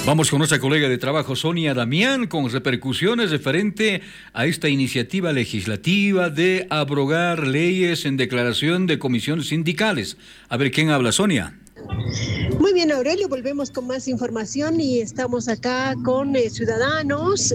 Vamos con nuestra colega de trabajo, Sonia Damián, con repercusiones referente a esta iniciativa legislativa de abrogar leyes en declaración de comisiones sindicales. A ver, ¿quién habla, Sonia? Muy bien, Aurelio, volvemos con más información y estamos acá con ciudadanos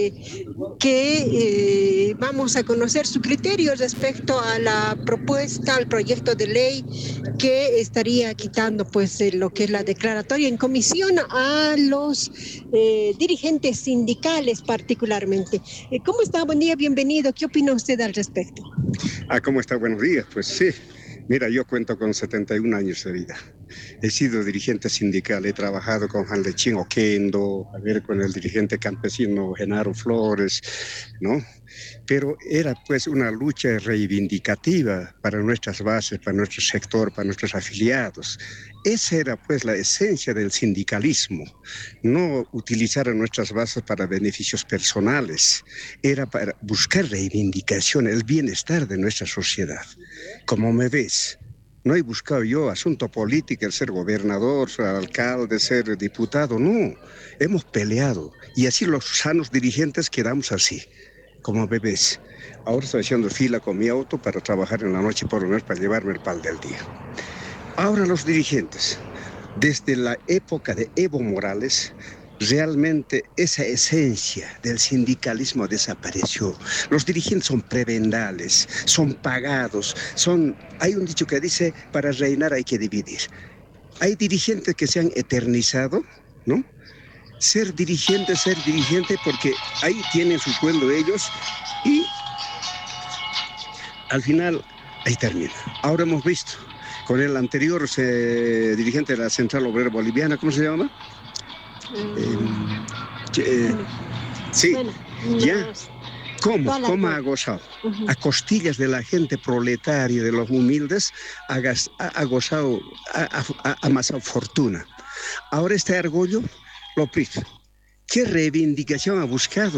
que vamos a conocer su criterio respecto a la propuesta, al proyecto de ley que estaría quitando pues lo que es la declaratoria en comisión a los dirigentes sindicales particularmente. ¿Cómo está? Buen día, bienvenido. ¿Qué opina usted al respecto? ¿Cómo está? Buenos días. Pues sí, mira, yo cuento con 71 años de vida. He sido dirigente sindical, he trabajado con Juan Lechín Oquendo, con el dirigente campesino Genaro Flores, ¿no? Pero era pues una lucha reivindicativa para nuestras bases, para nuestro sector, para nuestros afiliados. Esa era pues la esencia del sindicalismo, no utilizar a nuestras bases para beneficios personales, era para buscar reivindicación, el bienestar de nuestra sociedad. Como me ves, no he buscado yo asunto político, el ser gobernador, ser alcalde, ser diputado, no. Hemos peleado y así los sanos dirigentes quedamos así, como bebés. Ahora estoy haciendo fila con mi auto para trabajar en la noche por lo menos para llevarme el pan del día. Ahora los dirigentes, desde la época de Evo Morales, realmente esa esencia del sindicalismo desapareció. Los dirigentes son prebendales, son pagados, hay un dicho que dice, para reinar hay que dividir. Hay dirigentes que se han eternizado, ¿no? Ser dirigente porque ahí tienen su sueldo ellos y al final ahí termina. Ahora hemos visto con el anterior dirigente de la Central Obrera Boliviana, ¿cómo se llama? Sí, ya. ¿Cómo ha gozado? A costillas de la gente proletaria, de los humildes, ha gozado, ha amasado fortuna. Ahora este orgullo lo priva. ¿Qué reivindicación ha buscado?